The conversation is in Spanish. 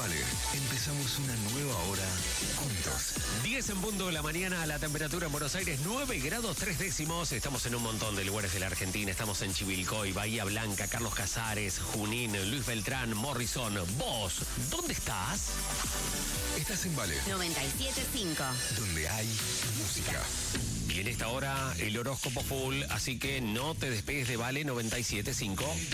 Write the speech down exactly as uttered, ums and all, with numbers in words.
Vale, empezamos una nueva hora juntos. diez en punto de la mañana, la temperatura en Buenos Aires nueve grados tres décimos. Estamos en un montón de lugares de la Argentina. Estamos en Chivilcoy, Bahía Blanca, Carlos Casares, Junín, Luis Beltrán, Morrison. ¿Vos dónde estás? Estás en Vale, noventa y siete punto cinco. donde hay música. Y en esta hora el horóscopo full, así que no te despegues de Vale noventa y siete punto cinco.